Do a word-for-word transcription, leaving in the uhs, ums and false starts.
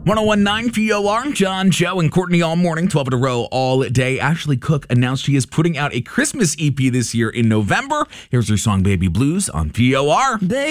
one oh one point nine P O R, John, Joe, and Courtney all morning, twelve in a row all day. Ashley Cook announced she is putting out a Christmas E P this year in November. Here's her song Baby Blues on P O R.